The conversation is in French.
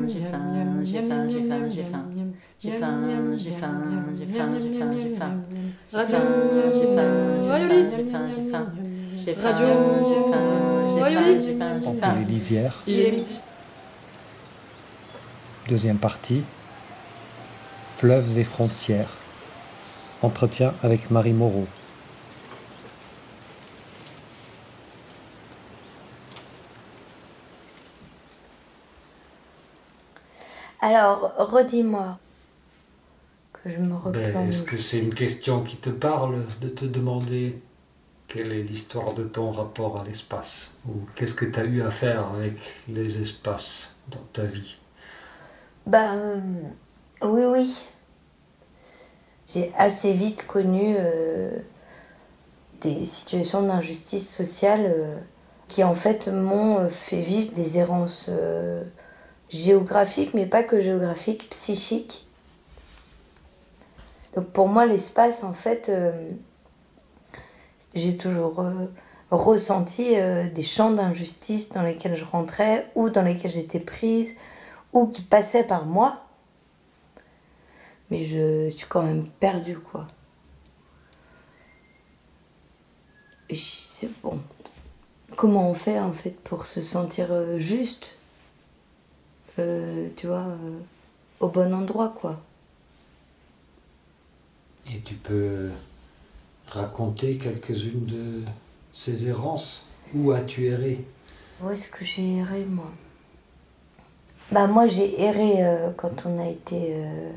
j'ai faim, j'ai faim, j'ai faim, j'ai faim. J'ai faim, j'ai faim, j'ai faim, j'ai faim, j'ai faim. Radio J'ai faim, j'ai Rayoli. faim, j'ai faim, j'ai faim. J'ai faim, Radio j'ai faim, j'ai Rayoli. faim, j'ai faim, j'ai On fait faim. les lisières. Il est midi. Deuxième partie. Fleuves et frontières. Entretien avec Marie Moreau. Alors, redis-moi que je me replonge. Est-ce que c'est une question qui te parle de te demander quelle est l'histoire de ton rapport à l'espace? Ou qu'est-ce que tu as eu à faire avec les espaces dans ta vie? Oui, oui. J'ai assez vite connu des situations d'injustice sociale qui en fait m'ont fait vivre des errances géographiques, mais pas que géographiques, psychiques. Donc pour moi, l'espace, en fait, j'ai toujours ressenti des champs d'injustice dans lesquels je rentrais, ou dans lesquels j'étais prise, ou qui passaient par moi. Mais je suis quand même perdue, quoi. Bon. Comment on fait, en fait, pour se sentir juste, tu vois, au bon endroit, quoi. Et tu peux raconter quelques-unes de ces errances? Où as-tu erré? Où est-ce que j'ai erré, moi? Moi, j'ai erré quand on a été